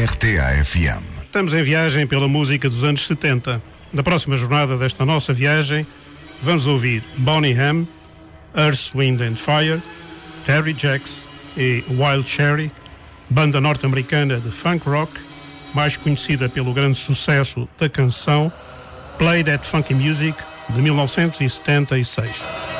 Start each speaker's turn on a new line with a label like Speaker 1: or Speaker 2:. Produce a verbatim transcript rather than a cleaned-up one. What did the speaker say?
Speaker 1: R T A F M.
Speaker 2: Estamos em viagem pela música dos anos setenta. Na próxima jornada desta nossa viagem, vamos ouvir Bonnie M, Earth, Wind and Fire, Terry Jacks e Wild Cherry, banda norte-americana de funk rock, mais conhecida pelo grande sucesso da canção Play That Funky Music, de mil novecentos e setenta e seis.